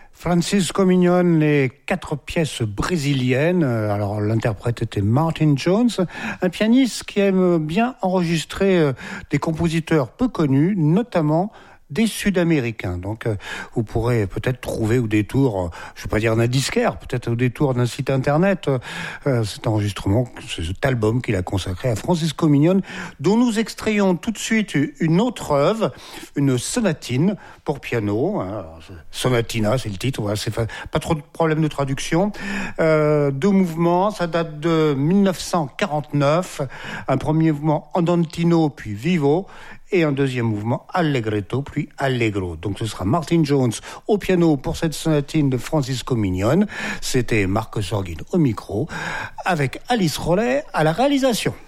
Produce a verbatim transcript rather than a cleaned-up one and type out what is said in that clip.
Francisco Mignon, les quatre pièces brésiliennes. Alors l'interprète était Martin Jones, un pianiste qui aime bien enregistrer des compositeurs peu connus, notamment des Sud-Américains. Donc, euh, vous pourrez peut-être trouver au détour, euh, je ne vais pas dire d'un disquaire, peut-être au détour d'un site internet, euh, cet enregistrement, cet album qu'il a consacré à Francisco Mignon, dont nous extrayons tout de suite une autre œuvre, une sonatine pour piano. Hein, sonatina, c'est le titre, voilà, c'est fa- pas trop de problème de traduction. Euh, deux mouvements, ça date de dix-neuf cent quarante-neuf, un premier mouvement andantino puis vivo, et un deuxième mouvement allegretto puis allegro. Donc ce sera Martin Jones au piano pour cette sonatine de Francisco Mignon. C'était Marc Sorgin au micro avec Alice Rollet à la réalisation.